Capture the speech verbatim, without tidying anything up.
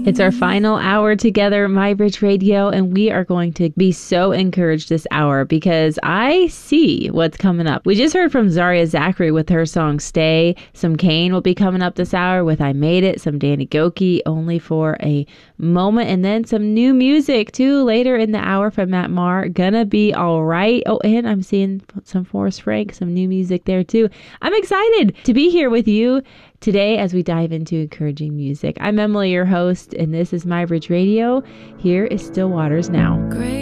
It's our final hour together, MyBridge Radio, and we are going to be so encouraged this hour because I see what's coming up. We just heard from Zaria Zachary with her song Stay. Some Kane will be coming up this hour with I Made It, some Danny Goki, Only for a Moment, and then some new music too later in the hour from Matt Maher, Gonna Be Alright. Oh, and I'm seeing some Forrest Frank, some new music there too. I'm excited to be here with you today as we dive into encouraging music. I'm Emily, your host, and this is MyBridge Radio. Here is Still Waters Now. Great.